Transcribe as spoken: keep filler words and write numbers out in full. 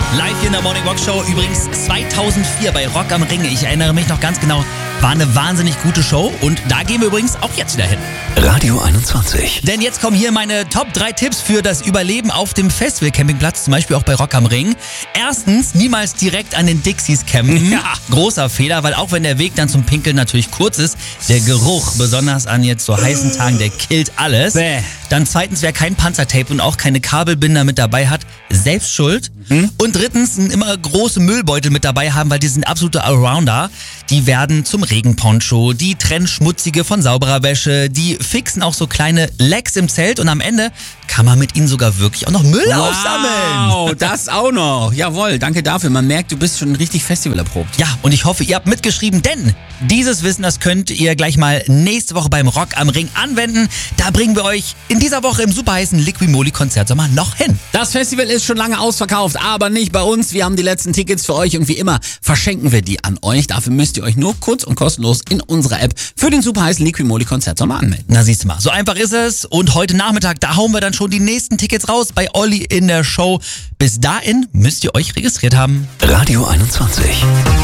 Live hier in der Morning Rock Show. Übrigens zweitausendvier bei Rock am Ring. Ich erinnere mich noch ganz genau. War eine wahnsinnig gute Show. Und da gehen wir übrigens auch jetzt wieder hin. Radio einundzwanzig. Denn jetzt kommen hier meine Top drei Tipps für das Überleben auf dem Festival-Campingplatz. Zum Beispiel auch bei Rock am Ring. Erstens, niemals direkt an den Dixies campen. Ja, großer Fehler, weil auch wenn der Weg dann zum Pinkeln natürlich kurz ist, der Geruch, besonders an jetzt so heißen Tagen, der killt alles. Bäh. Dann zweitens, wer kein Panzertape und auch keine Kabelbinder mit dabei hat, selbst schuld. Mhm. Und drittens, immer große Müllbeutel mit dabei haben, weil die sind absolute Allrounder. Die werden zum Regenponcho, die trennen schmutzige von sauberer Wäsche, die fixen auch so kleine Lecks im Zelt und am Ende kann man mit ihnen sogar wirklich auch noch Müll wow, aufsammeln. Wow, das auch noch. Jawohl, danke dafür. Man merkt, du bist schon richtig festivalerprobt. Ja, und ich hoffe, ihr habt mitgeschrieben, denn dieses Wissen, das könnt ihr gleich mal nächste Woche beim Rock am Ring anwenden. Da bringen wir euch in dieser Woche im superheißen Liqui-Moly-Konzertsommer noch hin. Das Festival ist schon lange ausverkauft, aber nicht bei uns. Wir haben die letzten Tickets für euch und wie immer verschenken wir die an euch. Dafür müsst ihr euch nur kurz und kostenlos in unserer App für den superheißen Liqui-Moly-Konzertsommer anmelden. Na siehst du mal, so einfach ist es. Und heute Nachmittag, da hauen wir dann schon die nächsten Tickets raus bei Olli in der Show. Bis dahin müsst ihr euch registriert haben. Radio einundzwanzig.